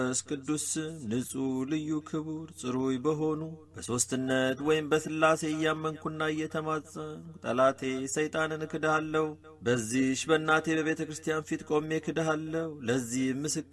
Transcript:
ቅዱስ ንጹሕ ልዩ ክቡር ጽሩይ በሆኑ በሦስትነት ወይም በሥላሴ እያመንኩና እየተማጸንኩ ጠላቴ ሰይጣንን እክድሃለሁ። በዚህች በእናቴ በቤተ ክርስቲያን ፊት ቆሜ እክድሃለሁ። ለዚህ ምስክር